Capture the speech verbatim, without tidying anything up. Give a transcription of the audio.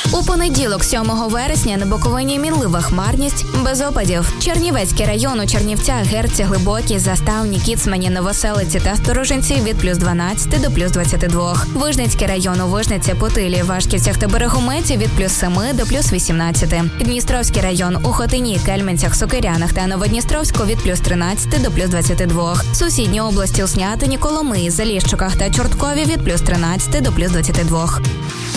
У понеділок, сьомого вересня, на Буковині мінлива хмарність, без опадів. Чернівецький район у Чернівцях, Герці, Глибокій, Заставні, Кіцмані, Новоселиці та Сторожинці від плюс дванадцяти до плюс двадцяти двох. Вижницький район у Вижниці, Путилі, Вашківцях та Берегометі від плюс семи до плюс вісімнадцяти. Дністровський район у Хотині, Кельменцях, Сокирянах та Новодністровську від плюс тринадцяти до плюс двадцяти двох. Сусідні області у Снятині, Коломиї, Заліщуках та Чорткові від плюс тринадцяти до плюс двадцяти двох.